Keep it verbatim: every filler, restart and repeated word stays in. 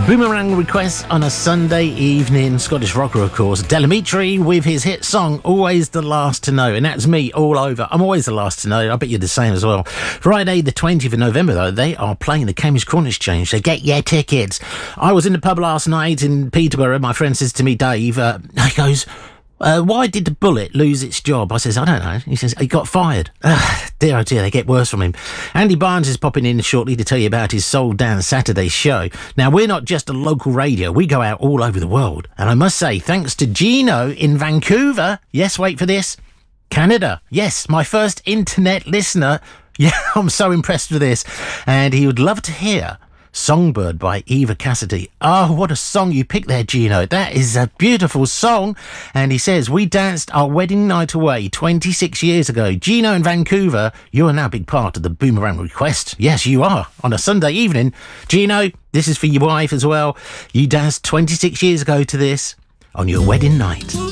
Boomerang requests on a Sunday evening. Scottish rocker, of course. Delamitri with his hit song, Always the Last to Know. And that's me all over. I'm always the last to know. I bet you're the same as well. Friday, the twentieth of November, though, they are playing the Cambridge Corn Exchange. So get your tickets. I was in the pub last night in Peterborough. My friend says to me, Dave, uh, he goes, Uh, why did the Bullet lose its job? I says, I don't know. He says, he got fired. Ugh, dear, oh dear, they get worse from him. Andy Barnes is popping in shortly to tell you about his Soul Dance Saturday show. Now, we're not just a local radio. We go out all over the world. And I must say, thanks to Gino in Vancouver. Yes, wait for this. Canada. Yes, my first internet listener. Yeah, I'm so impressed with this. And he would love to hear Songbird by Eva Cassidy. Oh, what a song you picked there, Gino. That is a beautiful song. And he says, we danced our wedding night away twenty-six years ago. Gino in Vancouver, you are now a big part of the Boomerang request. Yes, you are. On a Sunday evening. Gino, this is for your wife as well. You danced twenty-six years ago to this on your wedding night.